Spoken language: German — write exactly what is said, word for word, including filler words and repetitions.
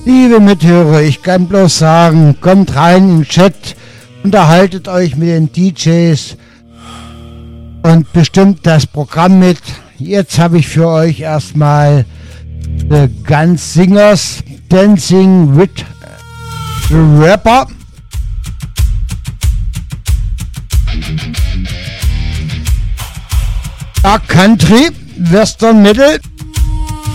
Liebe Mithörer, ich kann bloß sagen, kommt rein in den Chat, unterhaltet euch mit den D Js und bestimmt das Programm mit. Jetzt habe ich für euch erstmal The Guns Singers Dancing with the Rapper. Dark Country, Western Metal.